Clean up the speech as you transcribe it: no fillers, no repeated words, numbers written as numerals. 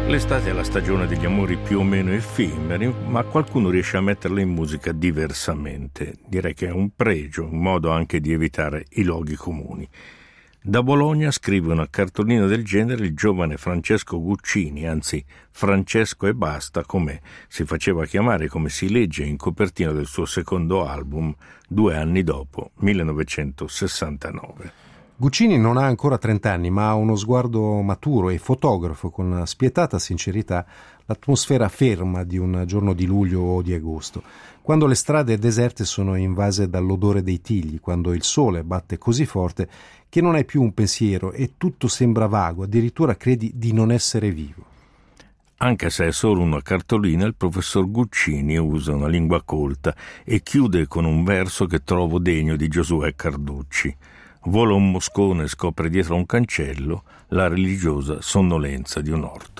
L'estate è la stagione degli amori più o meno effimeri, ma qualcuno riesce a metterla in musica diversamente. Direi che è un pregio, un modo anche di evitare i luoghi comuni. Da Bologna scrive una cartolina del genere il giovane Francesco Guccini, anzi Francesco e basta, come si faceva chiamare, come si legge in copertina del suo secondo album 2 anni dopo, 1969. Guccini non ha ancora 30 anni, ma ha uno sguardo maturo e fotografo con spietata sincerità l'atmosfera ferma di un giorno di luglio o di agosto, quando le strade deserte sono invase dall'odore dei tigli, quando il sole batte così forte che non hai più un pensiero e tutto sembra vago, addirittura credi di non essere vivo. Anche se è solo una cartolina, il professor Guccini usa una lingua colta e chiude con un verso che trovo degno di Giosuè Carducci. Vola un moscone e scopre dietro un cancello la religiosa sonnolenza di un orto.